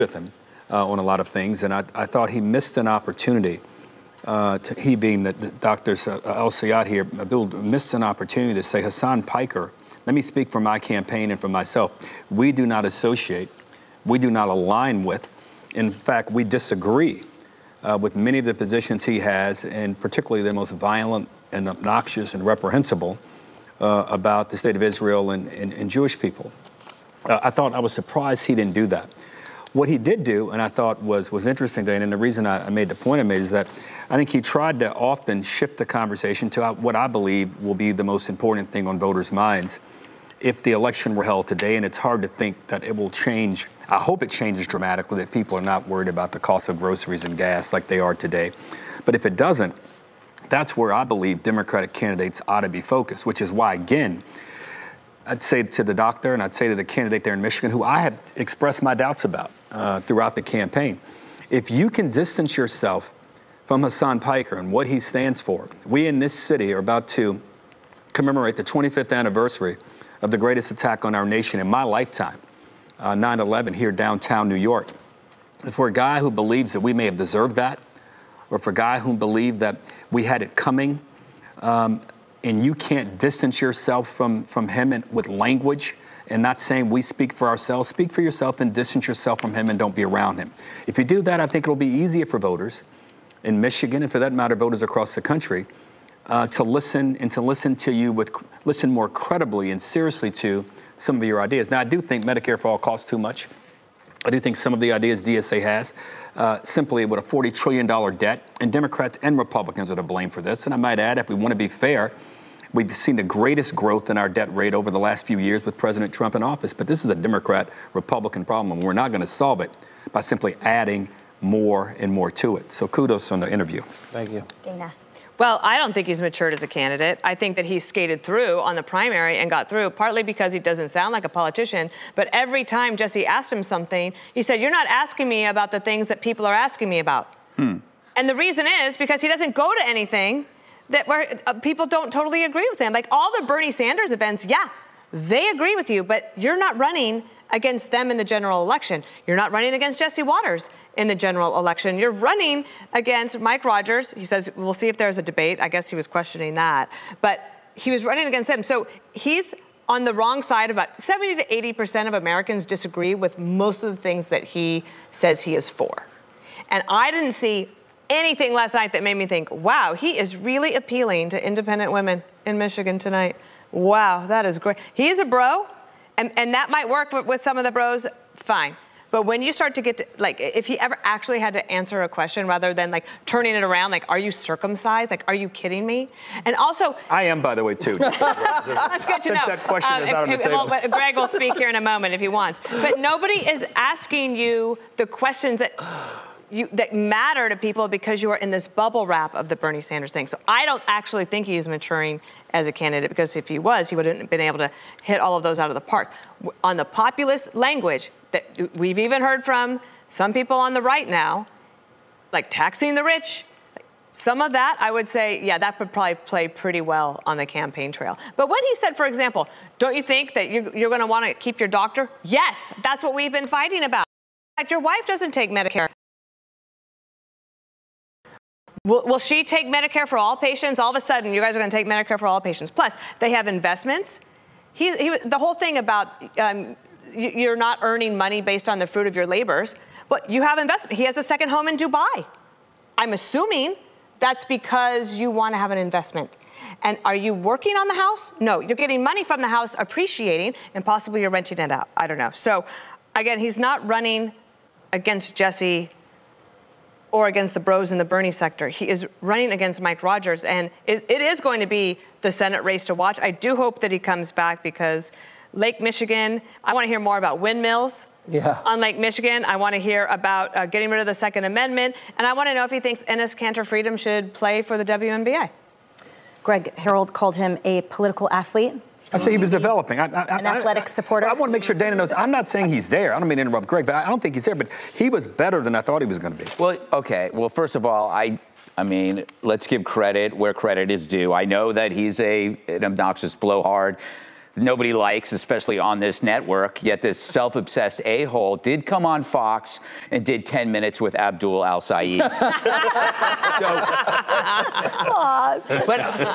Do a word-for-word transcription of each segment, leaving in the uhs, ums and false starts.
with him uh, on a lot of things, and I, I thought he missed an opportunity. Uh, to, he being the, the Doctor El-Sayed here, Bill missed an opportunity to say, Hasan Piker, let me speak for my campaign and for myself. We do not associate, we do not align with, in fact, we disagree uh, with many of the positions he has, and particularly the most violent and obnoxious and reprehensible uh, about the state of Israel and, and, and Jewish people. Uh, I thought I was surprised he didn't do that. What he did do, and I thought was was interesting, Dana, and the reason I, I made the point I made is that I think he tried to often shift the conversation to what I believe will be the most important thing on voters' minds if the election were held today, and it's hard to think that it will change. I hope it changes dramatically, that people are not worried about the cost of groceries and gas like they are today. But if it doesn't, that's where I believe Democratic candidates ought to be focused, which is why, again, I'd say to the doctor and I'd say to the candidate there in Michigan, who I have expressed my doubts about uh, throughout the campaign, if you can distance yourself from Hasan Piker and what he stands for, we in this city are about to commemorate the twenty-fifth anniversary of the greatest attack on our nation in my lifetime, uh, nine eleven here downtown New York. And for a guy who believes that we may have deserved that, or for a guy who believes that we had it coming, um, and you can't distance yourself from, from him and, with language, and not saying we speak for ourselves, speak for yourself and distance yourself from him and don't be around him. If you do that, I think it'll be easier for voters in Michigan, and for that matter, voters across the country, uh, to listen and to listen to you with, listen more credibly and seriously to some of your ideas. Now, I do think Medicare for all costs too much. I do think some of the ideas D S A has, uh, simply with a forty trillion dollars debt, and Democrats and Republicans are to blame for this. And I might add, if we want to be fair, we've seen the greatest growth in our debt rate over the last few years with President Trump in office. But this is a Democrat-Republican problem, and we're not going to solve it by simply adding more and more to it. So kudos on the interview. Thank you. Dana. Well, I don't think he's matured as a candidate. I think that he skated through on the primary and got through, partly because he doesn't sound like a politician. But every time Jesse asked him something, he said, you're not asking me about the things that people are asking me about. Hmm. And the reason is because he doesn't go to anything that where uh, people don't totally agree with him. Like all the Bernie Sanders events, yeah, they agree with you, but you're not running against them in the general election. You're not running against Jesse Waters in the general election. You're running against Mike Rogers. He says, we'll see if there's a debate. I guess he was questioning that. But he was running against him. So he's on the wrong side. About seventy to eighty percent of Americans disagree with most of the things that he says he is for. And I didn't see anything last night that made me think, wow, he is really appealing to independent women in Michigan tonight. Wow, that is great. He is a bro. And, and that might work with some of the bros, fine. But when you start to get to, like, if he ever actually had to answer a question rather than, like, turning it around, like, are you circumcised? Like, are you kidding me? And also... I am, by the way, too. That's good to Since know. that question um, is out on the if, table. Well, Greg will speak here in a moment if he wants. But nobody is asking you the questions that... You, that matter to people because you are in this bubble wrap of the Bernie Sanders thing. So I don't actually think he's maturing as a candidate, because if he was, he wouldn't have been able to hit all of those out of the park. On the populist language that we've even heard from some people on the right now, like taxing the rich, some of that, I would say, yeah, that would probably play pretty well on the campaign trail. But when he said, for example, don't you think that you're, you're going to want to keep your doctor? Yes, that's what we've been fighting about. In fact, your wife doesn't take Medicare. Will, will she take Medicare for all patients? All of a sudden, you guys are going to take Medicare for all patients. Plus, they have investments. He's, he, the whole thing about um, you, you're not earning money based on the fruit of your labors. But you have investment. He has a second home in Dubai. I'm assuming that's because you want to have an investment. And are you working on the house? No, you're getting money from the house, appreciating, and possibly you're renting it out. I don't know. So, again, he's not running against Jesse or against the bros in the Bernie sector. He is running against Mike Rogers, and it, it is going to be the Senate race to watch. I do hope that he comes back, because Lake Michigan, I want to hear more about windmills yeah. on Lake Michigan. I want to hear about uh, getting rid of the Second Amendment, and I want to know if he thinks Enes Kanter Freedom should play for the W N B A. Greg Harold called him a political athlete. I say he was developing. I, I, An athletic I, supporter. I, I want to make sure Dana knows. I'm not saying he's there. I don't mean to interrupt Greg, but I don't think he's there. But he was better than I thought he was going to be. Well, okay. Well, first of all, I, I mean, let's give credit where credit is due. I know that he's a an obnoxious blowhard. nobody likes, especially on this network, yet this self-obsessed a-hole did come on Fox and did ten minutes with Abdul Al-Sayed. so, but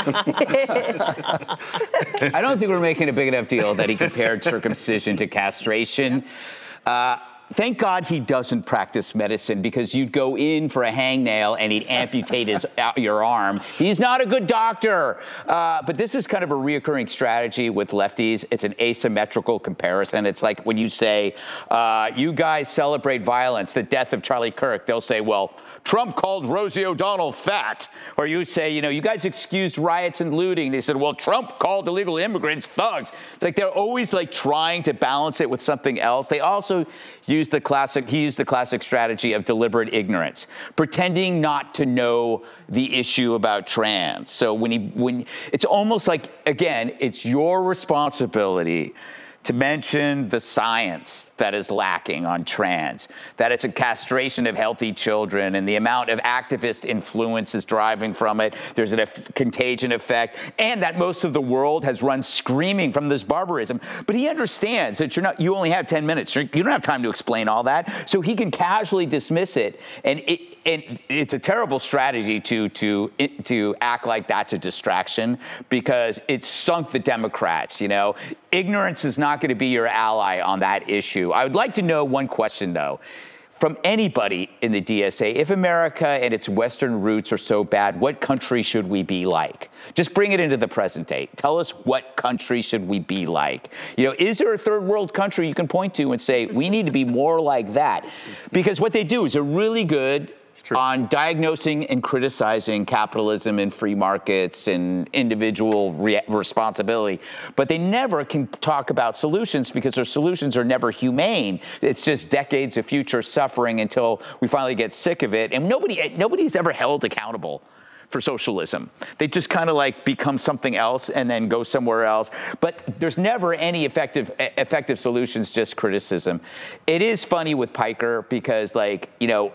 I don't think we're making a big enough deal that he compared circumcision to castration. Uh, Thank God he doesn't practice medicine, because you'd go in for a hangnail and he'd amputate his, your arm. He's not a good doctor. Uh, but this is kind of a reoccurring strategy with lefties. It's an asymmetrical comparison. It's like when you say, uh, you guys celebrate violence, the death of Charlie Kirk, they'll say, well, Trump called Rosie O'Donnell fat. Or you say, you know, you guys excused riots and looting. They said, well, Trump called illegal immigrants thugs. It's like they're always like trying to balance it with something else. They also use the classic, he used the classic strategy of deliberate ignorance, pretending not to know the issue about trans. So when he, when it's almost like, again, it's your responsibility to mention the science that is lacking on trans, that it's a castration of healthy children and the amount of activist influence is driving from it. There's a contagion effect, and that most of the world has run screaming from this barbarism. But he understands that you're not, you only have ten minutes. You don't have time to explain all that. So he can casually dismiss it. And it, and it's a terrible strategy to, to, to act like that's a distraction, because it's sunk the Democrats, you know. Ignorance is not going to be your ally on that issue. I would like to know one question, though, from anybody in the D S A. If America and its Western roots are so bad, what country should we be like? Just bring it into the present day. Tell us, what country should we be like? You know, is there a third world country you can point to and say, we need to be more like that? Because what they do is they're really good on diagnosing and criticizing capitalism and free markets and individual re- responsibility. But they never can talk about solutions, because their solutions are never humane. It's just decades of future suffering until we finally get sick of it. And nobody, nobody's ever held accountable for socialism. They just kind of like become something else and then go somewhere else. But there's never any effective effective solutions, just criticism. It is funny with Piker, because, like, you know,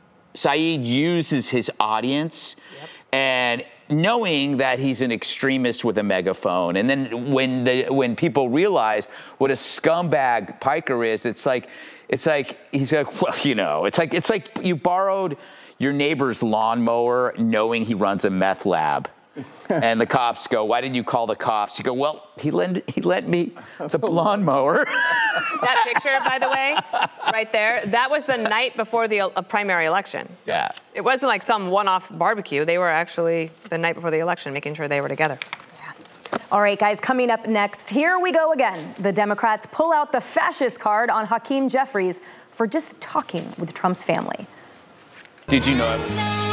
Saeed uses his audience, yep. and knowing that he's an extremist with a megaphone. And then when the when people realize what a scumbag Piker is, it's like it's like he's like, well, you know, it's like it's like you borrowed your neighbor's lawnmower knowing he runs a meth lab. And the cops go, why didn't you call the cops? You go, well, he lent, he lent me the lawnmower. That picture, by the way, right there, that was the night before the uh, primary election. Yeah. It wasn't like some one-off barbecue. They were actually the night before the election, making sure they were together. Yeah. All right, guys, coming up next, here we go again. The Democrats pull out the fascist card on Hakeem Jeffries for just talking with Trump's family. Did you know it?